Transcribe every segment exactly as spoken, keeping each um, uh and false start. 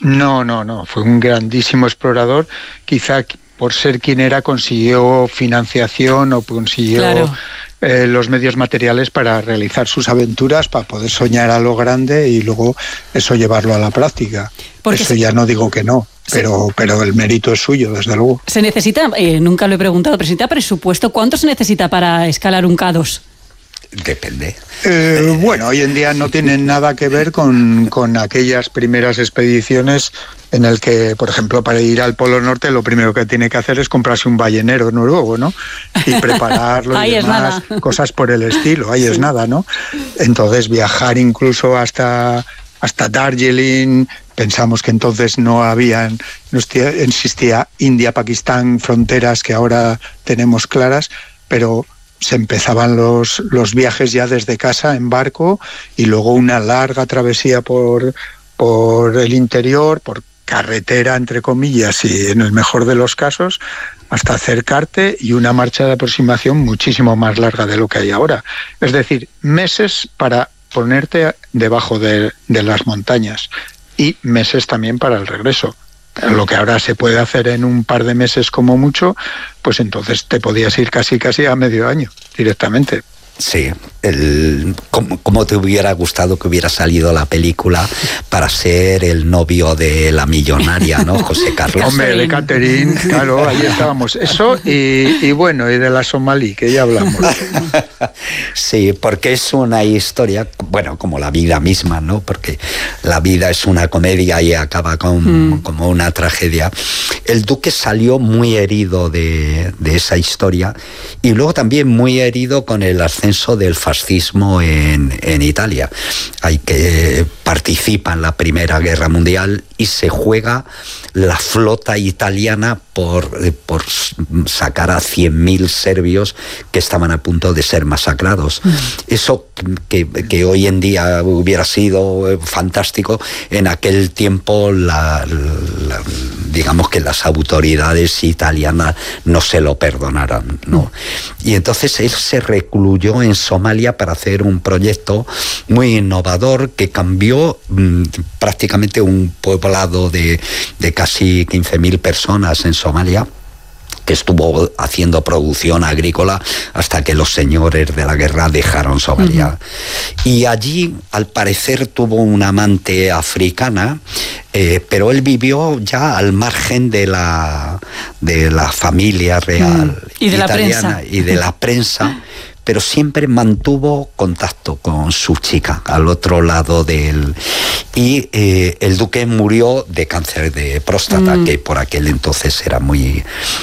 No, no, no, fue un grandísimo explorador, quizá por ser quien era consiguió financiación o consiguió claro. eh, los medios materiales para realizar sus aventuras, para poder soñar a lo grande y luego eso llevarlo a la práctica. Porque eso se... ya no digo que no, pero, sí. pero el mérito es suyo, desde luego. Se necesita, eh, nunca lo he preguntado, pero se necesita presupuesto. ¿Cuánto se necesita para escalar un K dos? Depende. Eh, bueno, hoy en día no tienen nada que ver con, con aquellas primeras expediciones en el que, por ejemplo, para ir al Polo Norte lo primero que tiene que hacer es comprarse un ballenero noruego, ¿no? Y prepararlo y demás, cosas por el estilo, ahí sí. es nada, ¿no? Entonces viajar incluso hasta, hasta Darjeeling, pensamos que entonces no habían, no existía India-Pakistán, fronteras que ahora tenemos claras, pero se empezaban los, los viajes ya desde casa en barco y luego una larga travesía por, por el interior, por carretera, entre comillas, y en el mejor de los casos, hasta acercarte y una marcha de aproximación muchísimo más larga de lo que hay ahora. Es decir, meses para ponerte debajo de, de las montañas y meses también para el regreso. Lo que ahora se puede hacer en un par de meses como mucho, pues entonces te podías ir casi casi a medio año directamente. Sí, el, como, como te hubiera gustado que hubiera salido la película para ser el novio de la millonaria, ¿no, José Carlos? Hombre, de Catherine, claro, ahí estábamos. Eso y, y bueno, y de la somalí, que ya hablamos. Sí, porque es una historia, bueno, como la vida misma, ¿no? Porque la vida es una comedia y acaba con, mm. como una tragedia. El duque salió muy herido de, de esa historia y luego también muy herido con el ascenso del fascismo en, en Italia. Hay que participa en la Primera Guerra Mundial y se juega la flota italiana por, por sacar a cien mil serbios que estaban a punto de ser masacrados. Mm. Eso que, que hoy en día hubiera sido fantástico, en aquel tiempo la, la, digamos que las autoridades italianas no se lo perdonaron, ¿no? Y entonces él se recluyó en Somalia para hacer un proyecto muy innovador que cambió mmm, prácticamente un poblado de, de casi quince mil personas en Somalia, que estuvo haciendo producción agrícola hasta que los señores de la guerra dejaron Somalia. Uh-huh. Y allí, al parecer, tuvo una amante africana, eh, pero él vivió ya al margen de la, de la familia real uh-huh. y de italiana la prensa. y de la prensa. Pero siempre mantuvo contacto con su chica al otro lado del... Y eh, el duque murió de cáncer de próstata, mm. que por aquel entonces era muy...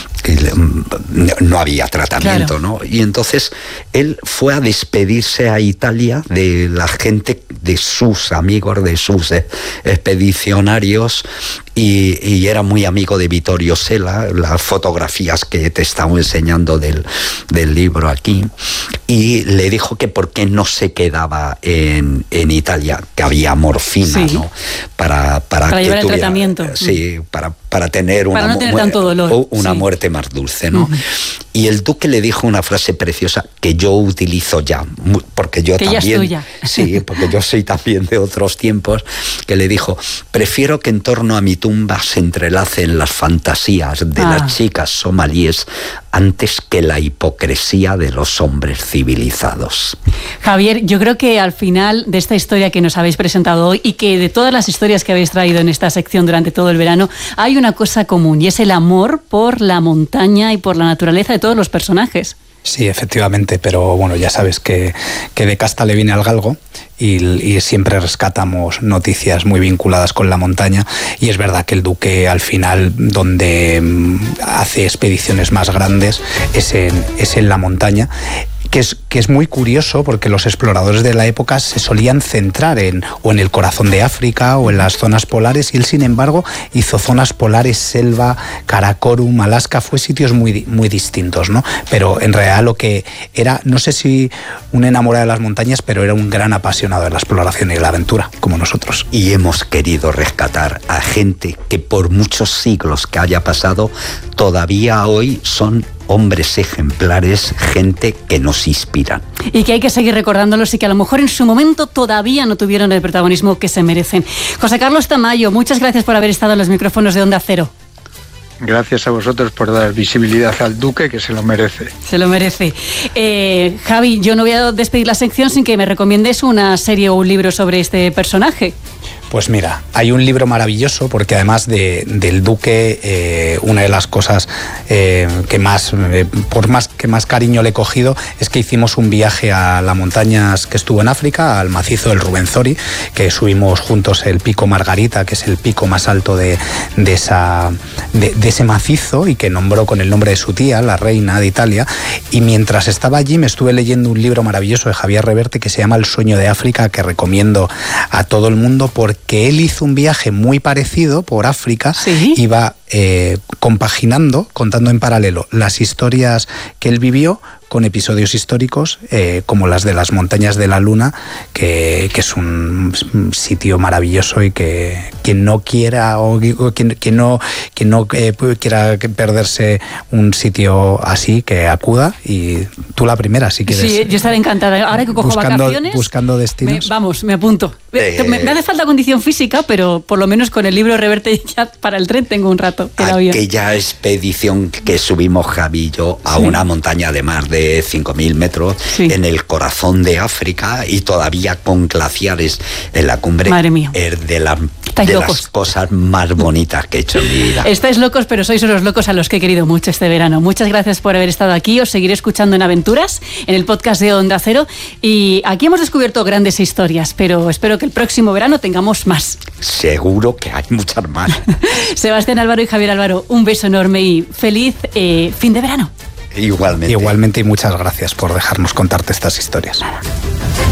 no había tratamiento, claro. ¿no? Y entonces él fue a despedirse a Italia de la gente, de sus amigos, de sus expedicionarios, y, y era muy amigo de Vittorio Sela, las fotografías que te estaba enseñando del, del libro aquí, y le dijo que por qué no se quedaba en, en Italia, que había morfina, sí. ¿no? Para, para, para que llevar tuviera, el tratamiento. Sí, para, para tener una, para no tener tanto dolor. una sí. muerte más dulce, ¿no? Uh-huh. Y el duque le dijo una frase preciosa que yo utilizo ya, porque yo que también... ya es tuya. Sí, porque yo soy también de otros tiempos, que le dijo, prefiero que en torno a mi tumba se entrelacen las fantasías de ah. las chicas somalíes antes que la hipocresía de los hombres civilizados. Javier, yo creo que al final de esta historia que nos habéis presentado hoy y que de todas las historias que habéis traído en esta sección durante todo el verano, hay una cosa común y es el amor por la montaña y por la naturaleza de todos los personajes. Sí, efectivamente, pero bueno, ya sabes que, que de casta le viene al galgo y, y siempre rescatamos noticias muy vinculadas con la montaña, y es verdad que el duque al final donde hace expediciones más grandes es en, es en la montaña. Que es, que es muy curioso porque los exploradores de la época se solían centrar en o en el corazón de África o en las zonas polares, y él sin embargo hizo zonas polares, selva, Karakorum, Alaska, fue sitios muy, muy distintos, ¿no? Pero en realidad lo que era, no sé si un enamorado de las montañas, pero era un gran apasionado de la exploración y de la aventura, como nosotros. Y hemos querido rescatar a gente que por muchos siglos que haya pasado, todavía hoy son hombres ejemplares, gente que nos inspiran. Y que hay que seguir recordándolos y que a lo mejor en su momento todavía no tuvieron el protagonismo que se merecen. José Carlos Tamayo, muchas gracias por haber estado en los micrófonos de Onda Cero. Gracias a vosotros por dar visibilidad al Duque, que se lo merece. Se lo merece. Eh, Javi, yo no voy a despedir la sección sin que me recomiendes una serie o un libro sobre este personaje. Pues mira, hay un libro maravilloso porque además de, del Duque, eh, una de las cosas eh, que más, eh, por más que más cariño le he cogido, es que hicimos un viaje a las montañas que estuvo en África, al macizo del Rubenzori, que subimos juntos el pico Margarita, que es el pico más alto de, de, esa, de, de ese macizo y que nombró con el nombre de su tía, la reina de Italia. Y mientras estaba allí me estuve leyendo un libro maravilloso de Javier Reverte que se llama El sueño de África, que recomiendo a todo el mundo porque que él hizo un viaje muy parecido por África. ¿Sí? Iba eh, compaginando, contando en paralelo las historias que él vivió con episodios históricos eh, como las de las montañas de la Luna, que, que es un sitio maravilloso y que quien no quiera o, o quien, quien no, quien no eh, quiera perderse un sitio así, que acuda. Y tú la primera, si quieres. Sí, yo estaré encantada. Ahora que cojo buscando, vacaciones, buscando destinos. Me, vamos, me apunto. Eh, me, me hace falta condición física, pero por lo menos con el libro Reverte ya para el tren tengo un rato. Aquella expedición que subimos Javi y yo a sí. una montaña de más de cinco mil metros sí. en el corazón de África y todavía con glaciares en la cumbre. Madre mía. Es de, la, de las cosas más bonitas que he hecho en mi vida. Estáis locos, pero sois unos locos a los que he querido mucho este verano. Muchas gracias por haber estado aquí. Os seguiré escuchando en Aventuras, en el podcast de Onda Cero. Y aquí hemos descubierto grandes historias, pero espero que el próximo verano tengamos más. Seguro que hay muchas más. Sebastián Álvaro y Javier Álvaro, un beso enorme y feliz eh, fin de verano. Igualmente. Igualmente y muchas gracias por dejarnos contarte estas historias. Nada.